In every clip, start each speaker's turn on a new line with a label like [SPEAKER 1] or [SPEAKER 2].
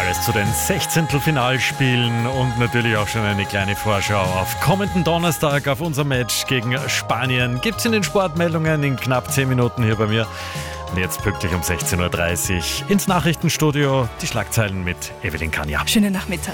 [SPEAKER 1] Alles zu den 16. Finalspielen und natürlich auch schon eine kleine Vorschau auf kommenden Donnerstag auf unser Match gegen Spanien. Gibt's in den Sportmeldungen in knapp 10 Minuten hier bei mir. Und jetzt pünktlich um 16.30 Uhr ins Nachrichtenstudio. Die Schlagzeilen mit Evelyn Kanja.
[SPEAKER 2] Schönen Nachmittag.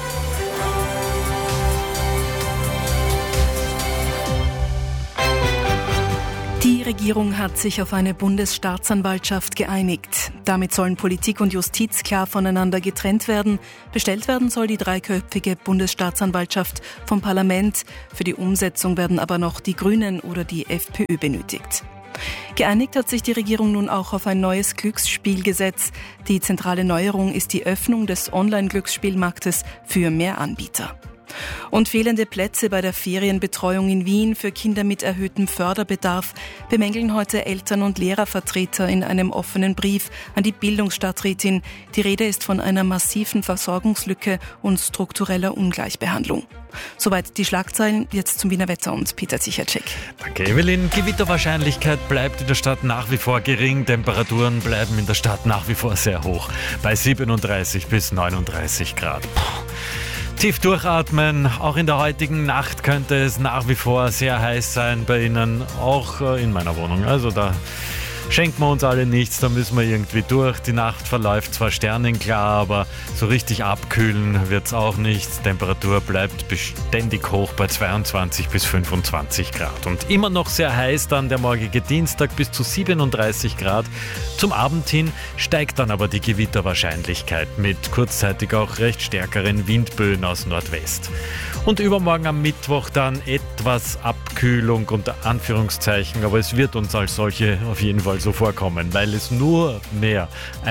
[SPEAKER 2] Die Regierung hat sich auf eine Bundesstaatsanwaltschaft geeinigt. Damit sollen Politik und Justiz klar voneinander getrennt werden. Bestellt werden soll die dreiköpfige Bundesstaatsanwaltschaft vom Parlament. Für die Umsetzung werden aber noch die Grünen oder die FPÖ benötigt. Geeinigt hat sich die Regierung nun auch auf ein neues Glücksspielgesetz. Die zentrale Neuerung ist die Öffnung des Online-Glücksspielmarktes für mehr Anbieter. Und fehlende Plätze bei der Ferienbetreuung in Wien für Kinder mit erhöhtem Förderbedarf bemängeln heute Eltern- und Lehrervertreter in einem offenen Brief an die Bildungsstadträtin. Die Rede ist von einer massiven Versorgungslücke und struktureller Ungleichbehandlung. Soweit die Schlagzeilen, jetzt zum Wiener Wetter und Peter Zicherczyk.
[SPEAKER 1] Danke, Evelyn. Gewitterwahrscheinlichkeit bleibt in der Stadt nach wie vor gering. Temperaturen bleiben in der Stadt nach wie vor sehr hoch, bei 37 bis 39 Grad. Tief durchatmen. Auch in der heutigen Nacht könnte es nach wie vor sehr heiß sein bei Ihnen, auch in meiner Wohnung. Also da schenken wir uns alle nichts, da müssen wir irgendwie durch. Die Nacht verläuft zwar sternenklar, aber so richtig abkühlen wird es auch nicht. Temperatur bleibt beständig hoch bei 22 bis 25 Grad. Und immer noch sehr heiß dann der morgige Dienstag bis zu 37 Grad. Zum Abend hin steigt dann aber die Gewitterwahrscheinlichkeit mit kurzzeitig auch recht stärkeren Windböen aus Nordwest. Und übermorgen am Mittwoch dann etwas Abkühlung unter Anführungszeichen, aber es wird uns als solche auf jeden Fall so vorkommen, weil es nur mehr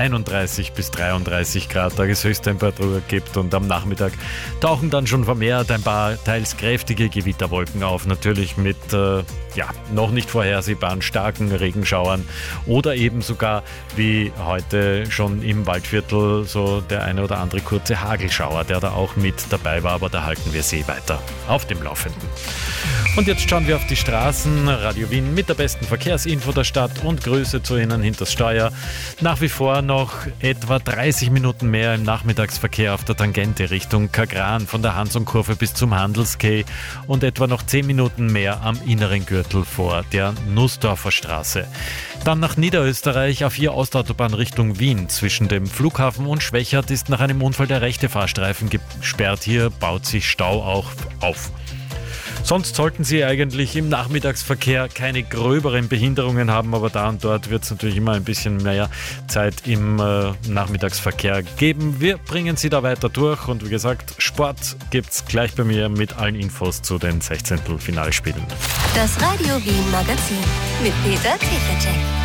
[SPEAKER 1] 31 bis 33 Grad Tageshöchsttemperatur gibt und am Nachmittag tauchen dann schon vermehrt ein paar teils kräftige Gewitterwolken auf, natürlich mit noch nicht vorhersehbaren starken Regenschauern oder eben sogar wie heute schon im Waldviertel so der eine oder andere kurze Hagelschauer, der da auch mit dabei war, aber da halten wir Sie weiter auf dem Laufenden. Und jetzt schauen wir auf die Straßen. Radio Wien mit der besten Verkehrsinfo der Stadt und Grüße zu Ihnen hinters Steuer. Nach wie vor noch etwa 30 Minuten mehr im Nachmittagsverkehr auf der Tangente Richtung Kagran von der Hansonkurve bis zum Handelskeh und etwa noch 10 Minuten mehr am inneren Gürtel vor der Nussdorfer Straße. Dann nach Niederösterreich auf 4 Ostautobahn Richtung Wien. Zwischen dem Flughafen und Schwechat ist nach einem Unfall der rechte Fahrstreifen gesperrt. Hier baut sich Stau auch auf. Sonst sollten Sie eigentlich im Nachmittagsverkehr keine gröberen Behinderungen haben, aber da und dort wird es natürlich immer ein bisschen mehr Zeit im Nachmittagsverkehr geben. Wir bringen Sie da weiter durch und wie gesagt, Sport gibt's gleich bei mir mit allen Infos zu den 16. Finalspielen.
[SPEAKER 3] Das Radio Wien Magazin mit Peter Zicherczyk.